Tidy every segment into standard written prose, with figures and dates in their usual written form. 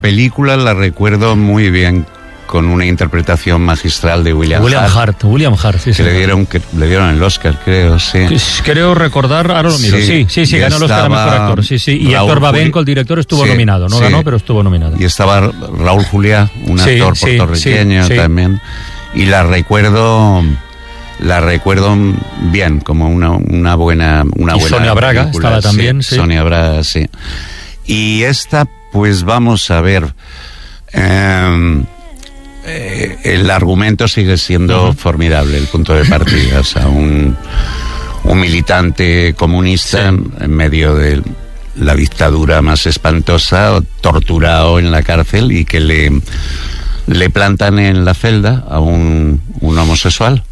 Película la recuerdo muy bien, con una interpretación magistral de William Hart. William Hart, sí, que le dieron el Oscar, creo, sí. Creo recordar, ahora lo miro, sí, ganó el Oscar a Mejor Actor, sí. Y Héctor Babenco, el director, estuvo nominado, no ganó, pero estuvo nominado. Y estaba Raúl Juliá, un actor puertorriqueño también, y la recuerdo bien, como una buena Sonia Braga película, estaba también, sí. Sonia Braga, sí. Y esta, pues vamos a ver, el argumento sigue siendo formidable, el punto de partida, o sea, un militante comunista en medio de la dictadura más espantosa, torturado en la cárcel, y que le plantan en la celda a un homosexual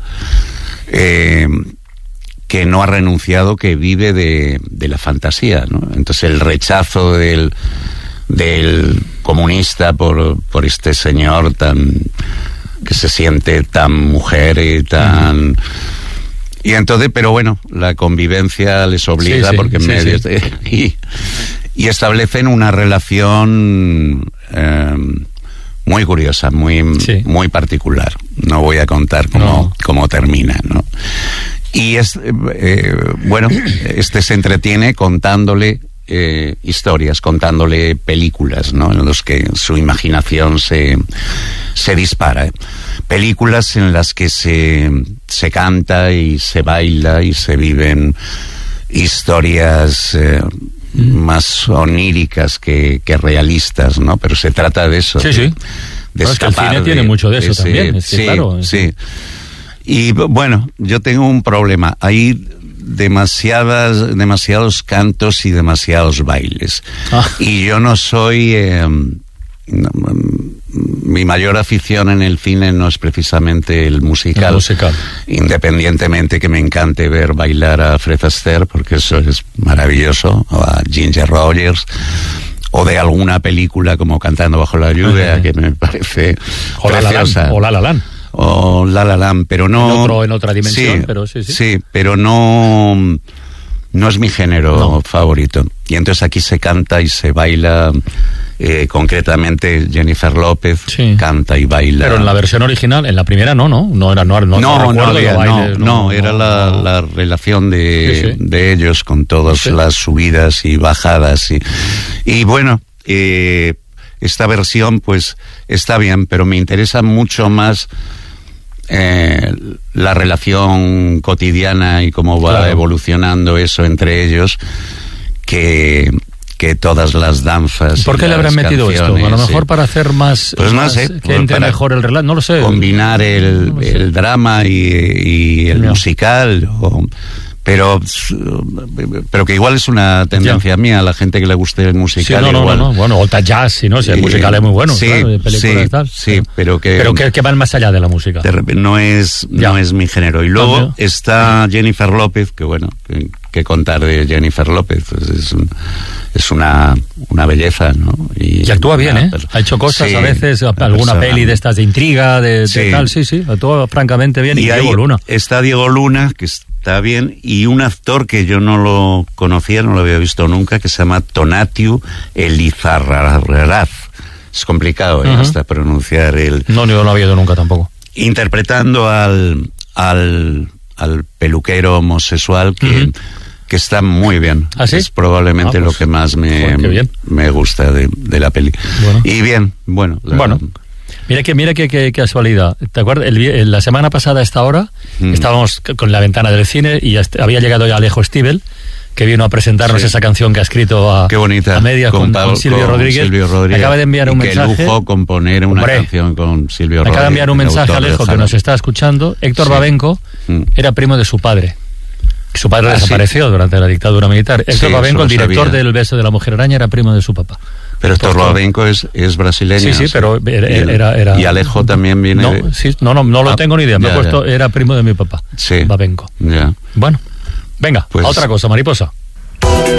que no ha renunciado, que vive de la fantasía, ¿no? Entonces el rechazo del comunista por este señor que se siente tan mujer y tan... Y entonces, pero bueno, la convivencia les obliga, porque en medio y establecen una relación muy curiosa, muy particular. No voy a contar cómo termina, ¿no? Y este se entretiene contándole historias, contándole películas, ¿no? En los que su imaginación se dispara. Películas en las que se canta y se baila y se viven historias más oníricas que realistas, ¿no? Pero se trata de eso. Sí. De es que el cine tiene mucho de eso también. Sí. Y bueno, yo tengo un problema. Hay demasiados cantos y demasiados bailes. Y yo no soy... mi mayor afición en el cine no es precisamente el musical. Independientemente que me encante ver bailar a Fred Astaire, porque eso es maravilloso, o a Ginger Rogers, o de alguna película como Cantando bajo la lluvia, que me parece preciosa. O La La Land. O La La Land, pero no... En otra dimensión, pero sí. Sí, pero no es mi género favorito. Y entonces aquí se canta y se baila, concretamente Jennifer López canta y baila. Pero en la versión original, en la primera no era la relación de ellos con todas las subidas y bajadas. Y bueno, esta versión pues está bien, pero me interesa mucho más la relación cotidiana y cómo va evolucionando eso entre ellos que todas las danzas. ¿Por qué le habrán metido esto? A lo mejor para hacer más, pues no sé, que entre mejor el relato, no lo sé. Combinar el drama y el musical, pero que igual es una tendencia mía, a la gente que le guste el musical. Bueno, o jazz, si el musical es muy bueno, pero que van más allá de la música. No es mi género. Y luego está Jennifer López, que bueno, que contar de Jennifer López, pues es una belleza, ¿no? Y actúa bien, ha hecho cosas a veces, alguna peli de estas de intriga, de tal, actúa francamente bien. Y Diego Luna. Está Diego Luna, que está bien, y un actor que yo no lo conocía, no lo había visto nunca, que se llama Tonatiuh Elizarrarraz. Es complicado hasta pronunciar el... No lo había oído nunca tampoco. Interpretando al peluquero homosexual que está muy bien. ¿Ah, sí? Es probablemente lo que más me gusta de la peli. Bueno. Y bien, bueno. Mira qué casualidad. ¿Te acuerdas? La semana pasada a esta hora estábamos con la ventana del cine y había llegado ya Alejo Stivel, que vino a presentarnos esa canción que ha escrito a medias con Silvio Rodríguez. Acaba de enviar un mensaje. Qué lujo componer una canción con Silvio Rodríguez. Acaba de enviar un mensaje a Alejo, que nos está escuchando. Héctor Babenco era primo de su padre. Su padre desapareció durante la dictadura militar. Héctor Babenco, el director del Beso de la Mujer Araña, era primo de su papá. Pero Héctor Babenco es brasileño. Sí, pero era... Y Alejo también viene no lo tengo ni idea. Era primo de mi papá, Babenco. Ya. Bueno, venga, pues, a otra cosa, mariposa.